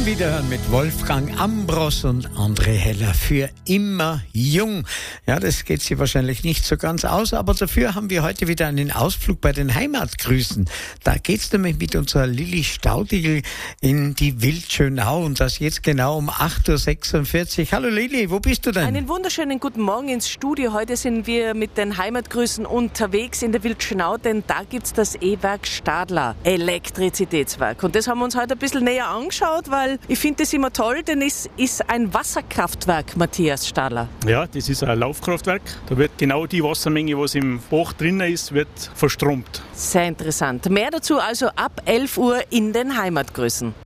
Zum Wiederhören mit Wolfgang Ambros und André Heller. Für immer jung. Ja, das geht sich wahrscheinlich nicht so ganz aus, aber dafür haben wir heute wieder einen Ausflug bei den Heimatgrüßen. Da geht's nämlich mit unserer Lilly Staudigl in die Wildschönau und das jetzt genau um 8.46 Uhr. Hallo Lilly, wo bist du denn? Einen wunderschönen guten Morgen ins Studio. Heute sind wir mit den Heimatgrüßen unterwegs in der Wildschönau, denn da gibt's das E-Werk Stadler Elektrizitätswerk. Und das haben wir uns heute ein bisschen näher angeschaut, weil ich finde das immer toll, denn es ist ein Wasserkraftwerk, Matthias Stadler. Ja, das ist ein Laufkraftwerk. Da wird genau die Wassermenge, was im Bach drin ist, wird verstromt. Sehr interessant. Mehr dazu also ab 11 Uhr in den Heimatgrüßen.